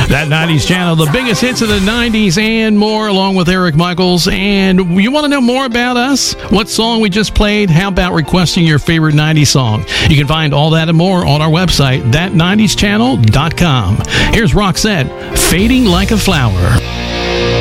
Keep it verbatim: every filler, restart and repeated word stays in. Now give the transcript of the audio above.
That nineties channel, the biggest hits of the nineties and more, along with Eric Michaels. And you want to know more about us? What song we just played? How about requesting your favorite nineties song? You can find all that and more on our website, that nineties channel dot com. Here's Roxette, Fading Like a Flower.